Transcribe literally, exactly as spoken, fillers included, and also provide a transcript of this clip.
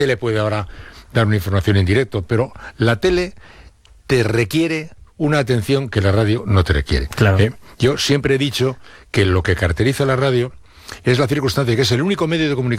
tele puede ahora dar una información en directo, pero la tele te requiere una atención que la radio no te requiere. Claro. ¿eh? Yo siempre he dicho que lo que caracteriza a la radio es la circunstancia de que es el único medio de comunicación